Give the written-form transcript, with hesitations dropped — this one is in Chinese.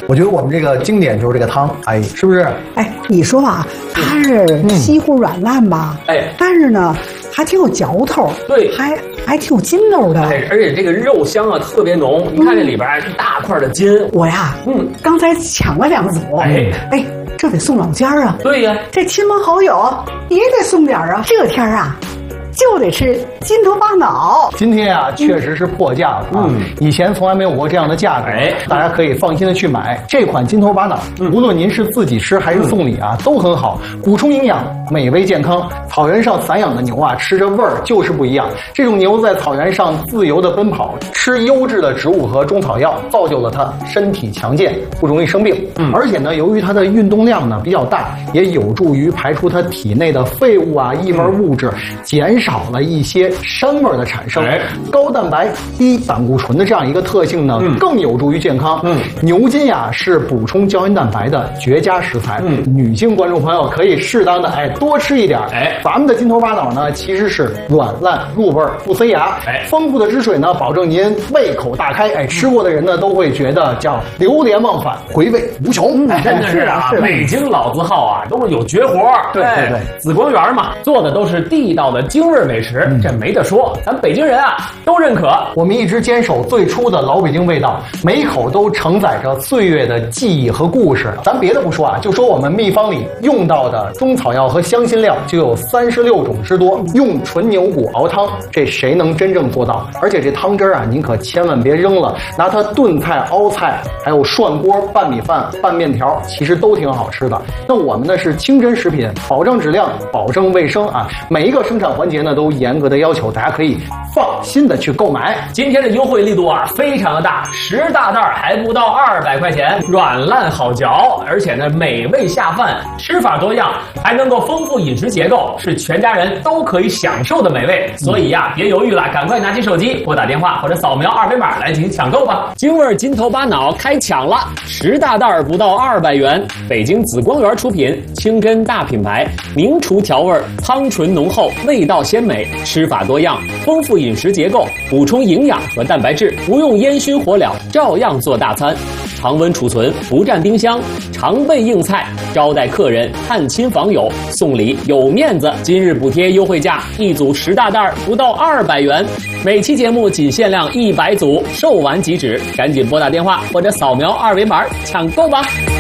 我觉得我们这个经典就是这个汤，哎，是不是？ 哎，你说啊，它是稀乎软烂吧？但是呢，还挺有嚼头， 对， 还挺有筋道的。 而且这个肉香啊特别浓，你看这里边一大块的筋。 我呀，刚才抢了2组，这得送老家啊。 对呀， 这亲朋好友也得送点啊。这天啊，就得吃金头巴脑。 今天啊，确实是破价了啊！以前从来没有过这样的价格，大家可以放心的去买这款金头巴脑。无论您是自己吃还是送礼啊，都很好，补充营养，美味健康。草原上散养的牛啊，吃着味儿就是不一样。这种牛在草原上自由的奔跑，吃优质的植物和中草药，造就了它身体强健，不容易生病。而且呢，由于它的运动量呢比较大，也有助于排出它体内的废物啊、异味物质，减少了一些膻味的产生。高蛋白、低胆固醇的这样一个特性呢，更有助于健康。牛筋呀是补充胶原蛋白的绝佳食材。女性观众朋友可以适当的多吃一点。咱们的金头巴脑呢，其实是软烂入味不塞牙。丰富的汁水呢，保证您胃口大开。吃过的人呢都会觉得叫流连忘返，回味无穷。 真的是啊，北京老字号啊都是有绝活。 对， 紫光园嘛，做的都是地道的京味美食，这没得说，咱北京人啊都认可。 我们一直坚守最初的老北京味道，每一口都承载着岁月的记忆和故事。咱别的不说啊，就说我们秘方里用到的中草药和香辛料就有36种之多，用纯牛骨熬汤，这谁能真正做到？而且这汤汁啊，您可千万别扔了，拿它炖菜、熬菜，还有涮锅、拌米饭、拌面条，其实都挺好吃的。那我们呢是清真食品，保证质量，保证卫生啊，每一个生产环节呢都严格的要求，大家可以放心的去购买。 今天的优惠力度啊非常的大，10大袋还不到200块钱，软烂好嚼，而且呢美味下饭，吃法多样，还能够丰富饮食结构，是全家人都可以享受的美味。所以呀，别犹豫了，赶快拿起手机拨打电话或者扫描2维码来进行抢购吧。京味金头巴脑开抢了，10大袋不到200元，北京紫光园出品，清真大品牌，名厨调味，汤醇浓厚，味道鲜美，吃法多样，丰富饮食结构，补充营养和蛋白质，不用烟熏火燎，照样做大餐。常温储存，不占冰箱，常备硬菜，招待客人、探亲访友，送礼有面子。今日补贴优惠价，一组10大袋不到200元，每期节目仅限量100组，售完即止，赶紧拨打电话或者扫描2维码抢购吧。